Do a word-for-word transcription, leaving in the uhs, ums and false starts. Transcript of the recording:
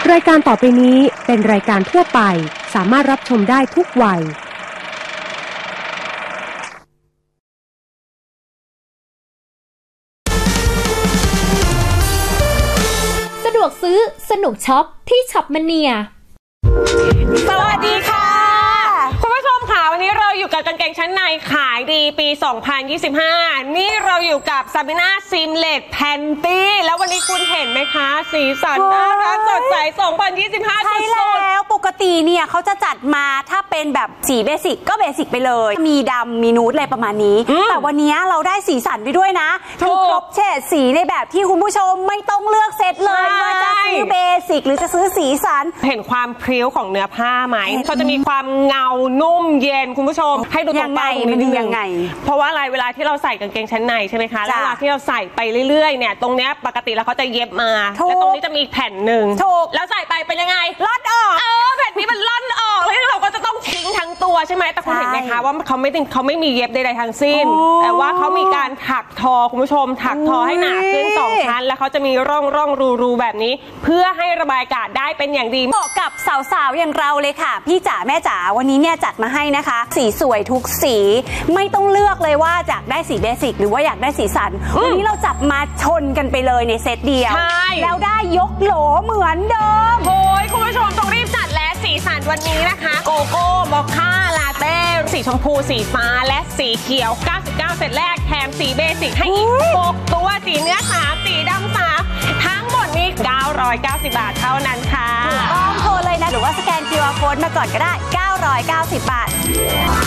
รายการต่อไปนี้เป็นรายการทั่วไปสามารถรับชมได้ทุกวัยสะดวกซื้อสนุกช็อปที่ช็อปมเนียสวัสดีค่ะคุณผู้ชมค่ะวันนี้เราอยู่กับกางเกงชั้นในขายดีปี สองพันยี่สิบห้า นี่เราอยู่กับซาบิน่าซิมเลตแพนตี้แล้ววันนี้คุณเห็นไหมคะสีสันน่ารักสดใส สองพันยี่สิบห้าใช่แล้วปกติเนี่ยเขาจะจัดมาถ้าเป็นแบบสีเบสิกก็เบสิกไปเลยมีดำมีนูดอะไรประมาณนี้แต่วันนี้เราได้สีสันไปด้วยนะคือครบเฉดสีในแบบที่คุณผู้ชมไม่ต้องเลือกเซตเลยว่าจะซื้อเบสิกหรือจะซื้อสีสันเห็นความพริ้วของเนื้อผ้าไหมเขาจะมีความเงานุ่มเย็นคุณผู้ชมให้ดูตรงปลายมันดียังไงเพราะว่าอะไรเวลาที่เราใส่กางเกงชั้นในใช่ไหมคะแล้วเวลาที่เราใส่ไปเรื่อยๆเนี่ยตรงเนี้ยปกติแล้วเขาจะเย็บมาแล้วตรงนี้จะมีแผ่นหนึ่งแล้วใส่ไปเป็นยังไงล่อนออกเออแผ่นนี้มันล่อนออกแล้วเราก็จะต้องทิ้งทั้งตัวใช่ไหมแต่คุณเห็นไหมคะว่าเขาไม่เขาไม่มีเย็บใดๆทั้งสิ้นแต่ว่าเขามีการถักทอคุณผู้ชมถักทอให้หนาขึ้นสองชั้นแล้วเขาจะมีร่องร่องรูรูแบบนี้เพื่อให้ระบายอากาศได้เป็นอย่างดีเหมาะกับสาวๆอย่างเราเลยค่ะพี่จ๋าแม่จ๋าวันนี้เนี่ยจัดมาให้นะคะสีสวยทุกสีไม่ต้องเลือกเลยว่าอยากได้สีเบสิกหรือว่าอยากได้สีสันวันนี้เราจับมาชนกันไปเลยในเซตเดียวแล้วได้ยกโหลเหมือนเดิมโอ้ยคุณผู้ชมต้องรีบจัดและสีสันวันนี้นะคะโกโก้มอคค่าลาเต้สีชมพูสีฟ้าและสีเขียวเก้าสิบเก้าเซตแรกแถมสีเบสิกให้อีกหกตัวสีเนื้อสามสีดำสามทั้งหมดนี้เก้าร้อยเก้าสิบบาทเท่านั้นค่ะถูกต้องโทรเลยนะหรือว่าสแกน คิว อาร์ Code มาก่อนก็ได้เก้าร้อยเก้าสิบบาท